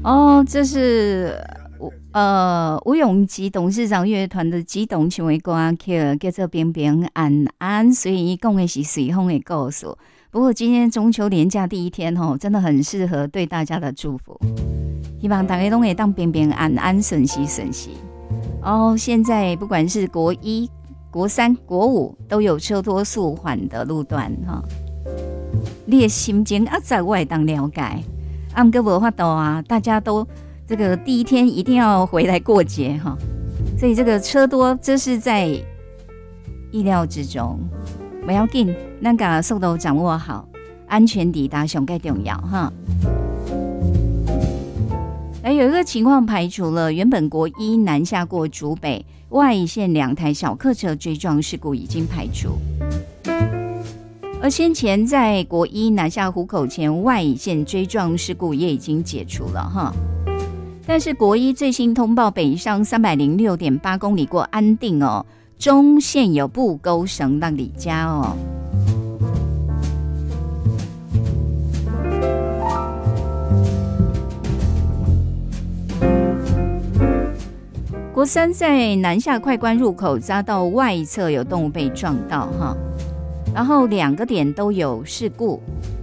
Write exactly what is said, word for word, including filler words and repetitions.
哦，这是呃吴永吉董事长乐团的激动唱的歌曲，叫做《平平安安》，所以讲的是随风的故事。不过今天中秋连假第一天吼，真的很适合对大家的祝福，希望大家都可以当平平安安、顺心顺心。哦，现在不管是国一、国三、国五，都有车多速缓的路段哈。你的心情啊，在我也当了解。啊，不过无法度啊，大家都这个第一天一定要回来过节哈，所以这个车多，这是在意料之中。不要紧，咱把速度掌握好，安全抵达上最重要哈。哎，有一个情况排除了，原本国一南下过竹北外线两台小客车追撞事故已经排除。而先前在国一南下湖口前外线追撞事故也已经解除了哈，但是国一最新通报北上三百零六点八公里过安定哦，中线有布沟绳让李家哦。国三在南下快关入口匝道外侧有动物被撞到哈。然后两个点都有事故，